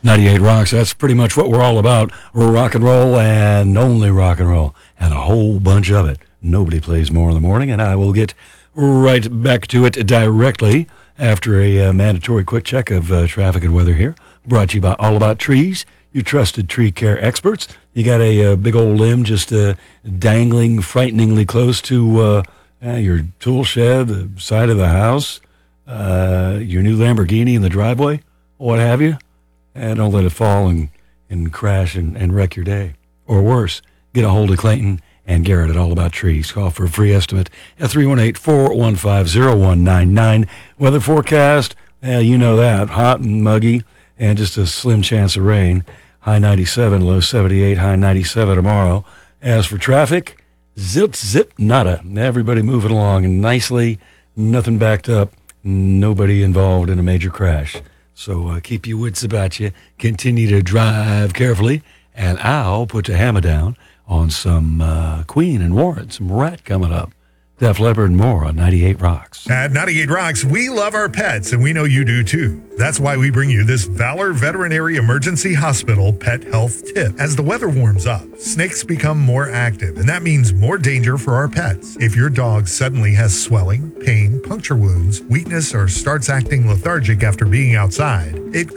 98 Rocks, that's pretty much what we're all about. We're rock and roll and only rock and roll, and a whole bunch of it. Nobody plays more in the morning, and I will get right back to it directly after a mandatory quick check of traffic and weather here. Brought to you by All About Trees, your trusted tree care experts. You got a big old limb just dangling frighteningly close to your tool shed, the side of the house, your new Lamborghini in the driveway, what have you. And don't let it fall and crash and wreck your day. Or worse, get a hold of Clayton and Garrett at All About Trees. Call for a free estimate at 318-415-0199. Weather forecast, you know that, hot and muggy and just a slim chance of rain. High 97, low 78, high 97 tomorrow. As for traffic, zip, nada. Everybody moving along nicely, nothing backed up, nobody involved in a major crash. So keep your wits about you. Continue to drive carefully, and I'll put the hammer down on some Queen and Warren, some Rat coming up. Def Leppard and more on 98 Rocks. At 98 Rocks, we love our pets, and we know you do too. That's why we bring you this Valor Veterinary Emergency Hospital Pet Health Tip. As the weather warms up, snakes become more active, and that means more danger for our pets. If your dog suddenly has swelling, pain, puncture wounds, weakness, or starts acting lethargic after being outside,